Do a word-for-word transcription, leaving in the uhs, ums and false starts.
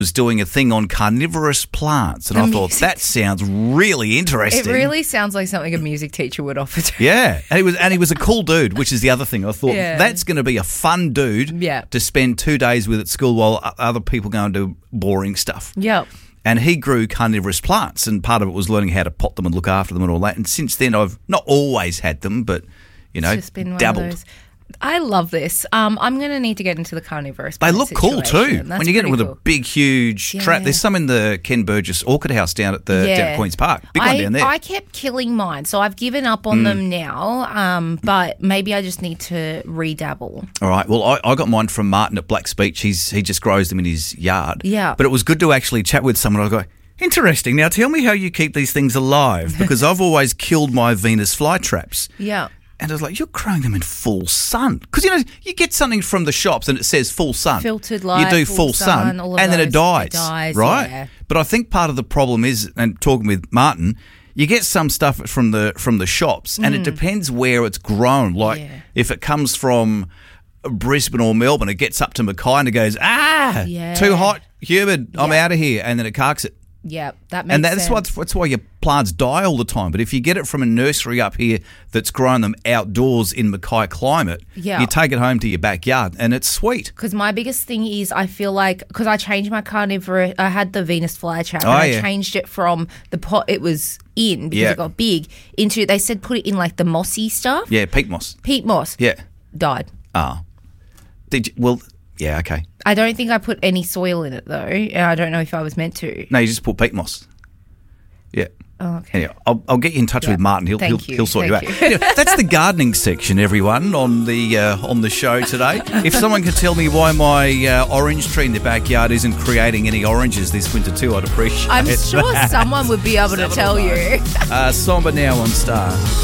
was doing a thing on carnivorous plants, and A I thought music- that sounds really It interesting. really sounds like something a music teacher would offer to. Yeah, and he was and he was a cool dude, which is the other thing. I thought Yeah. that's going to be a fun dude Yeah. to spend two days with at school while o- other people go and do boring stuff. Yep. And he grew carnivorous plants, and part of it was learning how to pot them and look after them and all that. And since then, I've not always had them, but you know, It's just been one of dabbled. those. I love this. Um, I'm going to need to get into the carnivorous They plant look cool too. situation. That's When you get it pretty with cool. a big, huge trap. Yeah. There's some in the Ken Burgess Orchid House down at the Yeah. down at Queen's Park. Big I, one down there. I kept killing mine, so I've given up on Mm. them now. Um, but maybe I just need to redabble. All right. Well, I, I got mine from Martin at Black Speech. He's he just grows them in his yard. Yeah. But it was good to actually chat with someone. I go, interesting. Now tell me how you keep these things alive, because I've always killed my Venus flytraps. Yeah. And I was like, you're growing them in full sun. Because, you know, you get something from the shops and it says full sun. Filtered light, You do full full, sun, sun, all of and then it those. dies, It dies, right? yeah. But I think part of the problem is, and talking with Martin, you get some stuff from the from the shops and it depends where it's grown. Like Mm. Yeah. if it comes from Brisbane or Melbourne, it gets up to Mackay and it goes, ah, Yeah. too hot, humid, I'm Yeah. out of here. And then it carks it. Yeah, that makes And that's sense. why, that's why your plants die all the time. But if you get it from a nursery up here that's grown them outdoors in Mackay climate, Yeah. you take it home to your backyard and it's sweet. Because my biggest thing is I feel like, because I changed my carnivore, I had the Venus flytrap, Oh, and I yeah. changed it from the pot it was in, because Yeah. it got big, into, they said put it in like the mossy stuff. Yeah, peat moss. Peat moss. Yeah. Died. Ah. Did you, well, yeah, okay. I don't think I put any soil in it though, and I don't know if I was meant to. No, you just put peat moss. Yeah. Oh, okay. Anyway, I'll, I'll get you in touch Yeah. with Martin. He'll Thank he'll, you. he'll sort Thank you out. you. Yeah, that's the gardening section, everyone, on the uh, on the show today. If someone could tell me why my uh, orange tree in the backyard isn't creating any oranges this winter too, I'd appreciate I'm it. sure someone would be able to tell you. Uh, Somber now on Star.